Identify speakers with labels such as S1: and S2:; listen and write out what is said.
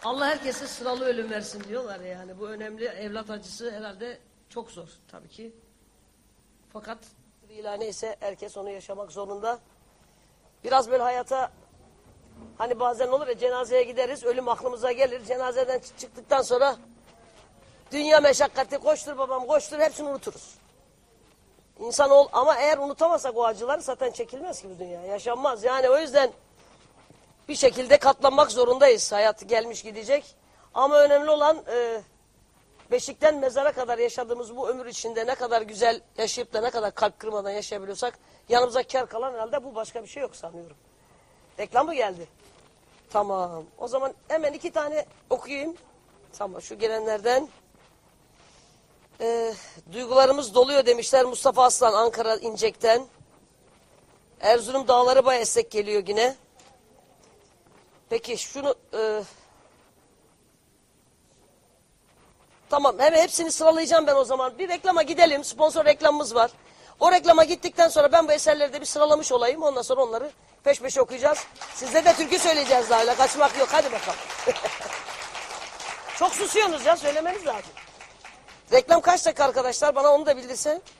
S1: Allah herkese sıralı ölüm versin diyorlar yani. Bu önemli. Evlat acısı herhalde çok zor tabii ki. Fakat ilahi ise herkes onu yaşamak zorunda. Biraz böyle hayata, hani bazen olur ya, cenazeye gideriz, ölüm aklımıza gelir. Cenazeden çıktıktan sonra dünya meşakkati, koştur babam koştur, hepsini unuturuz. İnsan ol, ama eğer unutamazsak o acıları zaten çekilmez ki bu dünya. Yaşanmaz. Yani o yüzden bir şekilde katlanmak zorundayız. Hayat gelmiş gidecek. Ama önemli olan beşikten mezara kadar yaşadığımız bu ömür içinde ne kadar güzel yaşayıp da ne kadar kalp kırmadan yaşayabiliyorsak yanımıza kâr kalan herhalde bu, başka bir şey yok sanıyorum. Reklam mı geldi? Tamam. O zaman hemen 2 tane okuyayım. Tamam, şu gelenlerden. Duygularımız doluyor demişler Mustafa Aslan Ankara İncek'ten. Erzurum dağları bayağı esnek geliyor yine. Peki şunu tamam, hemen hepsini sıralayacağım ben o zaman. Bir reklama gidelim. Sponsor reklamımız var. O reklama gittikten sonra ben bu eserleri de bir sıralamış olayım. Ondan sonra onları peş peşe okuyacağız. Sizde de türkü söyleyeceğiz daha, öyle kaçmak yok. Hadi bakalım. Çok susuyorsunuz ya, söylemeniz lazım. Reklam kaç dakika arkadaşlar? Bana onu da bildirsen.